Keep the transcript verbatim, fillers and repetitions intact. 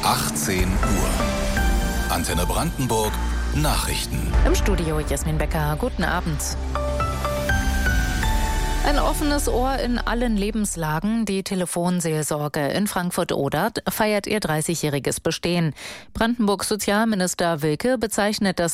achtzehn Uhr. Antenne Brandenburg Nachrichten. Im Studio Jasmin Becker. Guten Abend. Ein offenes Ohr in allen Lebenslagen. Die Telefonseelsorge in Frankfurt-Oder feiert ihr dreißigjähriges Bestehen. Brandenburgs Sozialminister Wilke bezeichnet das